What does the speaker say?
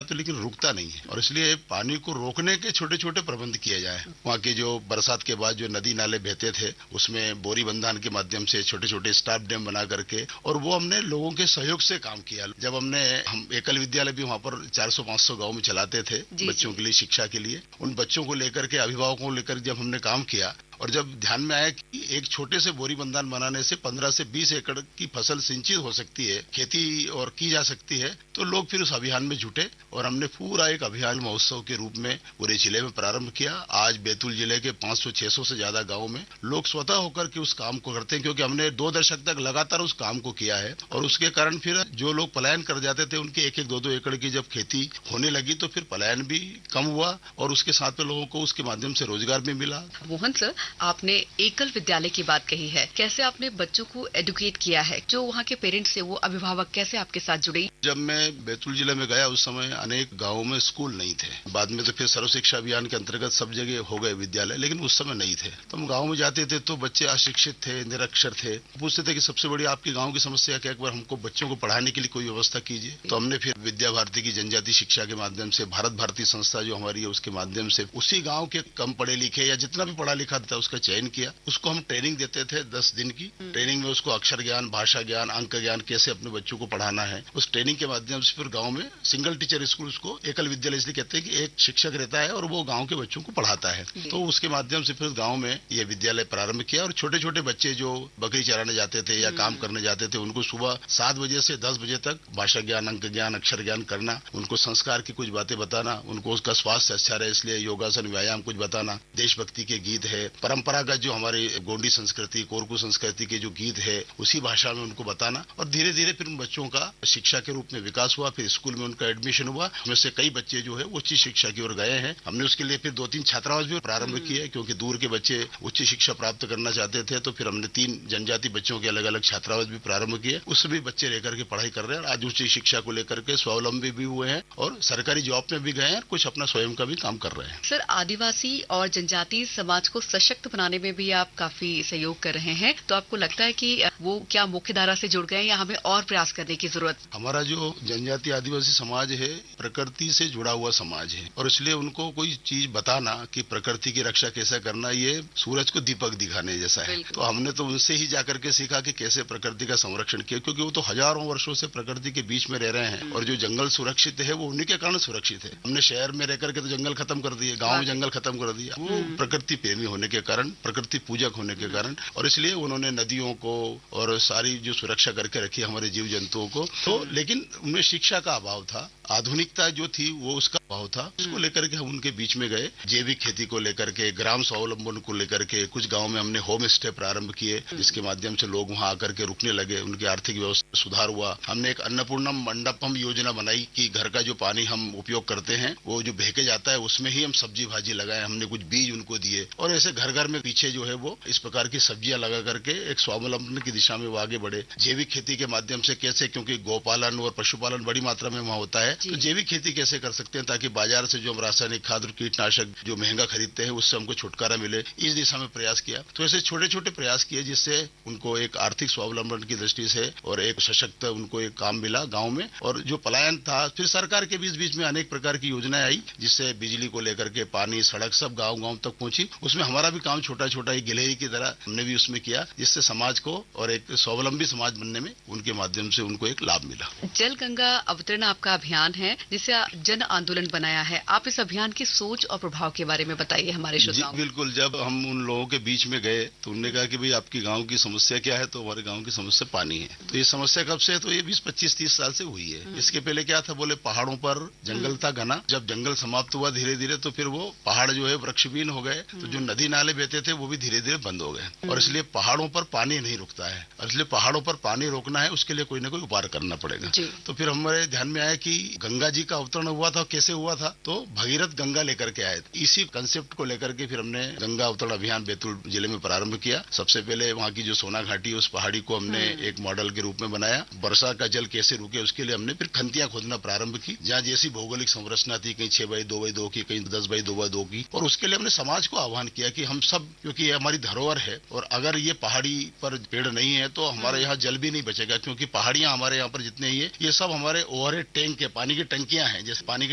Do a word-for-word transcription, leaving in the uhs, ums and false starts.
तो लेकिन रुकता नहीं है, और इसलिए पानी को रोकने के छोटे छोटे प्रबंध किए जाए। वहाँ के जो बरसात के बाद जो नदी नाले बहते थे उसमें बोरी बंधान के माध्यम से छोटे छोटे स्टाफ डैम बना करके, और वो हमने लोगों के सहयोग से काम किया। जब हमने हम एकल विद्यालय भी वहाँ पर चार सौ पाँच सौ गाँव में चलाते थे बच्चों के लिए, शिक्षा के लिए, उन बच्चों को लेकर के, अभिभावकों को लेकर जब हमने काम किया, और जब ध्यान में आया कि एक छोटे से बोरी बंधान बनाने से पंद्रह से बीस एकड़ की फसल सिंचित हो सकती है, खेती और की जा सकती है, तो लोग फिर उस अभियान में जुटे और हमने पूरा एक अभियान महोत्सव के रूप में पूरे जिले में प्रारंभ किया। आज बैतूल जिले के पाँच सौ छह सौ से ज्यादा गाँव में लोग स्वतः होकर के उस काम को करते हैं, क्योंकि हमने दो दशक तक लगातार उस काम को किया है, और उसके कारण फिर जो लोग पलायन कर जाते थे उनके एक एक दो दो एकड़ की जब खेती होने लगी तो फिर पलायन भी कम हुआ, और उसके साथ में लोगों को उसके माध्यम से रोजगार भी मिला। मोहन सर, आपने एकल विद्यालय की बात कही है, कैसे आपने बच्चों को एडुकेट किया है? जो वहाँ के पेरेंट्स है, वो अभिभावक कैसे आपके साथ जुड़े? जब मैं बैतूल जिले में गया उस समय अनेक गांवों में स्कूल नहीं थे, बाद में तो फिर सर्व शिक्षा अभियान के अंतर्गत सब जगह हो गए विद्यालय, लेकिन उस समय नहीं थे। तो हम गाँव में जाते थे तो बच्चे अशिक्षित थे, निरक्षर थे, पूछते थे कि सबसे बड़ी आपकी गाँव की समस्या क्या, एक बार हमको बच्चों को पढ़ाने के लिए कोई व्यवस्था कीजिए। तो हमने फिर विद्या भारती की जनजाति शिक्षा के माध्यम से, भारत भारती संस्था जो हमारी है उसके माध्यम से, उसी गाँव के कम पढ़े लिखे या जितना भी पढ़ा लिखा था उसका चयन किया। उसको हम ट्रेनिंग देते थे दस दिन की ट्रेनिंग में, उसको अक्षर ज्ञान, भाषा ज्ञान, अंक ज्ञान, कैसे अपने बच्चों को पढ़ाना है, उस ट्रेनिंग के माध्यम से फिर गांव में सिंगल टीचर स्कूल, उसको एकल विद्यालय इसलिए कहते हैं कि एक शिक्षक रहता है और वो गांव के बच्चों को पढ़ाता है। तो उसके माध्यम से फिर गांव में ये विद्यालय प्रारंभ किया, और छोटे छोटे बच्चे जो बकरी चराने जाते थे या काम करने जाते थे उनको सुबह सात बजे से दस बजे तक भाषा ज्ञान, अंक ज्ञान, अक्षर ज्ञान करना, उनको संस्कार की कुछ बातें बताना, उनको उसका स्वास्थ्य अच्छा रहे इसलिए योगासन, व्यायाम कुछ बताना, देशभक्ति के गीत है, परंपरागत जो हमारी गोंडी संस्कृति, कोरकू संस्कृति के जो गीत है उसी भाषा में उनको बताना, और धीरे धीरे फिर बच्चों का शिक्षा के रूप में विकास हुआ। फिर स्कूल में उनका एडमिशन हुआ, उसमें से कई बच्चे जो है उच्च शिक्षा की ओर गए हैं। हमने उसके लिए फिर दो तीन छात्रावास भी प्रारंभ किए, क्योंकि दूर के बच्चे उच्च शिक्षा प्राप्त करना चाहते थे, तो फिर हमने तीन जनजाति बच्चों के अलग अलग छात्रावास भी प्रारंभ किए। उससे भी बच्चे लेकर के पढ़ाई कर रहे हैं, आज उच्च शिक्षा को लेकर के स्वावलंबी भी हुए हैं और सरकारी जॉब में भी गए हैं, कुछ अपना स्वयं का भी काम कर रहे हैं। सर, आदिवासी और जनजाति समाज को सशक्त बनाने में भी आप काफी सहयोग कर रहे हैं, तो आपको लगता है कि वो क्या मुख्य धारा से जुड़ गए या हमें और प्रयास करने की जरूरत? हमारा जो जनजाति आदिवासी समाज है प्रकृति से जुड़ा हुआ समाज है, और इसलिए उनको कोई चीज बताना कि प्रकृति की रक्षा कैसे करना, ये सूरज को दीपक दिखाने जैसा है। तो हमने तो उनसे ही जाकर के सीखा कि कैसे प्रकृति का संरक्षण किया, क्योंकि वो तो हजारों वर्षों से प्रकृति के बीच में रह रहे हैं, और जो जंगल सुरक्षित है वो उन्हीं के कारण सुरक्षित है। हमने शहर में रह करके तो जंगल खत्म कर दिए, गाँव में जंगल खत्म कर दिया, वो प्रकृति प्रेमी होने के कारण, प्रकृति पूजक होने के कारण, और इसलिए उन्होंने नदियों को और सारी जो सुरक्षा करके रखी हमारे जीव जंतुओं को। तो लेकिन उनमें शिक्षा का अभाव था, आधुनिकता जो थी वो उसका अभाव था, उसको लेकर के हम उनके बीच में गए। जैविक खेती को लेकर के, ग्राम स्वावलंबन को लेकर के, कुछ गांव में हमने होम स्टे प्रारंभ किए, जिसके माध्यम से लोग वहां आकर के रुकने लगे, उनकी आर्थिक व्यवस्था सुधार हुआ। हमने एक अन्नपूर्णा मंडपम योजना बनाई कि घर का जो पानी हम उपयोग करते हैं वो जो बह के जाता है उसमें ही हम सब्जी भाजी लगाए, हमने कुछ बीज उनको दिए, और ऐसे घर घर में पीछे जो है वो इस प्रकार की सब्जियां लगा करके एक स्वावलंबन की दिशा में वो आगे बढ़े। जैविक खेती के माध्यम से कैसे, क्योंकि गौपालन और पशुपालन बड़ी मात्रा में वहाँ होता है, तो जैविक खेती कैसे कर सकते हैं ताकि बाजार से जो हम रासायनिक खाद और कीटनाशक जो महंगा खरीदते हैं उससे हमको छुटकारा मिले, इस दिशा में प्रयास किया। तो ऐसे छोटे छोटे प्रयास किए जिससे उनको एक आर्थिक स्वावलंबन की दृष्टि से और एक सशक्त उनको एक काम मिला गाँव में। और जो पलायन था, फिर सरकार के बीच बीच में अनेक प्रकार की योजनाएं आई, जिससे बिजली को लेकर के, पानी, सड़क सब गाँव गाँव तक पहुंची। उसमें हमारा भी काम छोटा छोटा ही गिलहरी की तरह हमने भी उसमें किया, जिससे समाज को और एक स्वावलंबी समाज बनने में उनके माध्यम से उनको एक लाभ मिला। जल गंगा अवतरण आपका अभियान है जिसे जन आंदोलन बनाया है, आप इस अभियान की सोच और प्रभाव के बारे में बताइए हमारे श्रोताओं को। बिल्कुल, जब हम उन लोगों के बीच में गए तो उन्होंने कहा कि भाई आपकी गांव की समस्या क्या है, तो हमारे गांव की समस्या पानी है। तो ये समस्या कब से है, तो ये बीस पच्चीस तीस साल से हुई है। इसके पहले क्या था, बोले पहाड़ों पर जंगल था घना, जब जंगल समाप्त हुआ धीरे धीरे तो फिर वो पहाड़ जो है वृक्षहीन हो गए, तो जो नदी नाले बहते थे वो भी धीरे धीरे बंद हो गए, और इसलिए पहाड़ों पर पानी नहीं रुकता है, और इसलिए पहाड़ों पर पानी रोकना है उसके लिए कोई ना कोई उपाय करना पड़ेगा। तो फिर हमारे ध्यान में आया कि गंगा जी का अवतरण हुआ था, कैसे हुआ था, तो भगीरथ गंगा लेकर के आए। इसी कंसेप्ट को लेकर के फिर हमने गंगा अवतरण अभियान बैतूल जिले में प्रारंभ किया। सबसे पहले वहाँ की जो सोना घाटी उस पहाड़ी को हमने एक मॉडल के रूप में बनाया। वर्षा का जल कैसे रुके उसके लिए हमने फिर खंतियां खोदना प्रारंभ की, जहाँ जैसी भौगोलिक संरचना थी, कहीं छह बाई दो बाई दो की, कहीं दस बाई दो बाई दो की, और उसके लिए हमने समाज को आह्वान किया कि हम सब, क्योंकि ये हमारी धरोहर है, और अगर ये पहाड़ी पर पेड़ नहीं है तो हमारे यहाँ जल भी नहीं बचेगा, क्योंकि पहाड़ियां हमारे यहाँ पर जितने ही है ये सब हमारे ओवरहेड टैंक के पानी की टंकियां हैं। जैसे पानी की